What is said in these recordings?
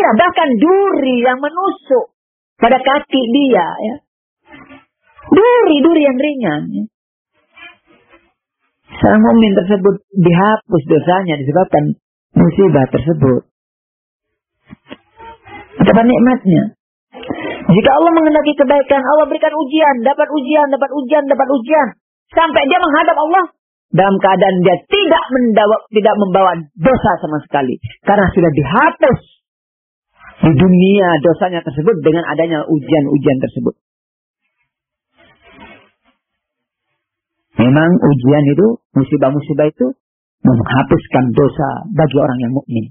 kira-kira bahkan duri yang menusuk pada kaki dia, ya. Duri yang ringan, ya. Seorang mukmin tersebut dihapus dosanya disebabkan musibah tersebut. Betapa nikmatnya. Jika Allah menghendaki kebaikan, Allah berikan ujian, dapat ujian. Sampai dia menghadap Allah dalam keadaan dia tidak membawa dosa sama sekali. Karena sudah dihapus di dunia dosanya tersebut dengan adanya ujian-ujian tersebut. Memang ujian itu, musibah-musibah itu menghapuskan dosa bagi orang yang mukmin.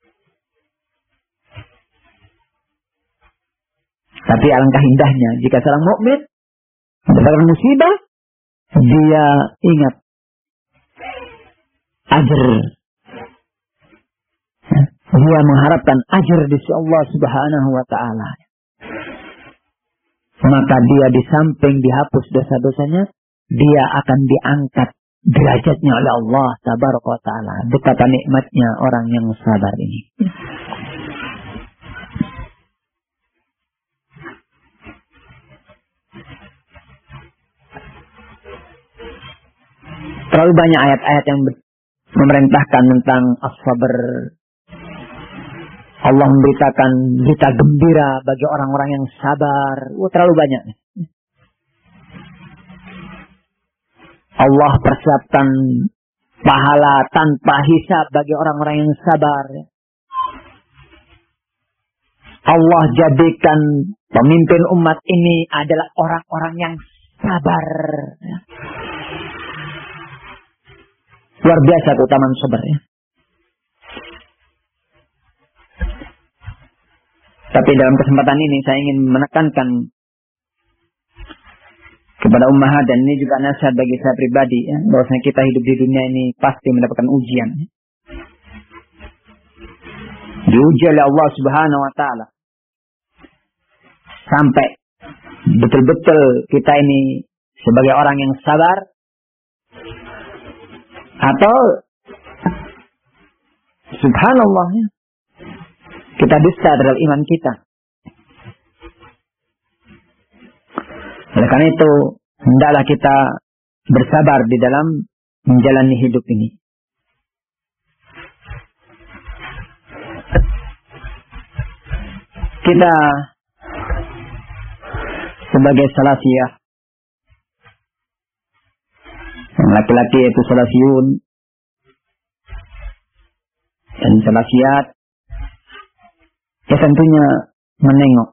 Tapi alangkah indahnya jika seorang mukmin mendapatkan musibah, dia ingat ajar. Dia mengharapkan ajar di sisi Allah Subhanahu wa taala. Maka dia di samping dihapus dosa-dosanya, dia akan diangkat derajatnya oleh Allah Tabaraka wa taala. Betapa nikmatnya orang yang sabar ini. Terlalu banyak ayat-ayat yang memerintahkan tentang as-sabr. Allah memberitakan berita gembira bagi orang-orang yang sabar. Terlalu banyak. Allah persiapkan pahala tanpa hisab bagi orang-orang yang sabar. Allah jadikan pemimpin umat ini adalah orang-orang yang sabar. Luar biasa keutamaan sabar, ya. Tapi dalam kesempatan ini saya ingin menekankan kepada ummahat, dan ini juga nasihat bagi saya pribadi, ya, bahwasanya kita hidup di dunia ini pasti mendapatkan ujian. Diuji oleh Allah Subhanahu wa taala. Sampai betul-betul kita ini sebagai orang yang sabar, atau subhanallah, ya, kita dusta terhadap iman kita. Oleh karena itu, hendaklah kita bersabar di dalam menjalani hidup ini. Kita sebagai salafiyah, laki-laki itu salafiyun dan salafiyat, ya tentunya menengok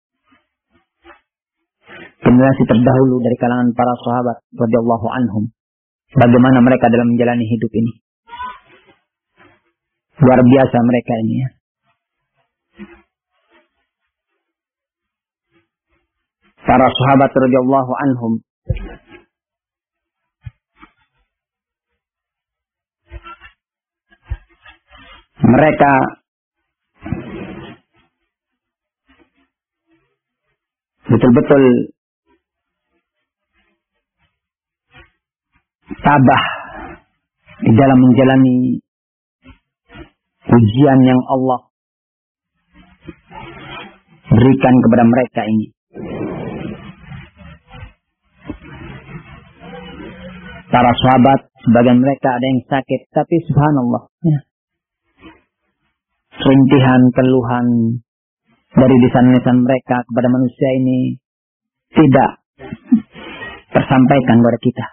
generasi terdahulu dari kalangan para sahabat radhiyallahu anhum, bagaimana mereka dalam menjalani hidup ini. Luar biasa mereka ini, ya. Para sahabat radhiyallahu anhum mereka betul-betul tabah di dalam menjalani ujian yang Allah berikan kepada mereka ini. Para sahabat, sebagian mereka ada yang sakit, tapi subhanallah, ya, rintihan, keluhan dari lisan-lisan mereka kepada manusia ini tidak tersampaikan kepada kita.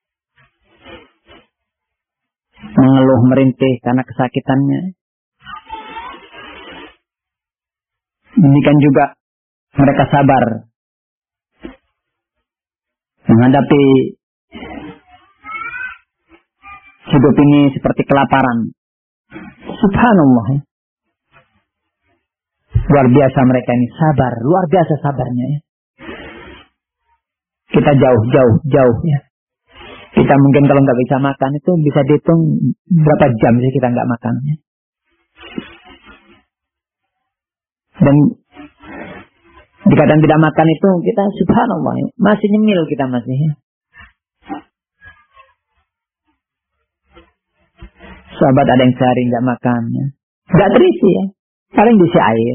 Mengeluh merintih karena kesakitannya. Demikian juga mereka sabar menghadapi hidup ini seperti kelaparan. Subhanallah, ya. Luar biasa mereka ini sabar, luar biasa sabarnya, ya. Kita jauh, ya. Kita mungkin kalau nggak bisa makan itu bisa dihitung berapa jam sih kita nggak makan, ya. Dan dikatakan tidak makan itu kita subhanallah, ya, masih nyemil kita masih, ya. Sahabat ada yang sehari nggak makan, ya. Nggak terisi, ya. Paling diisi air.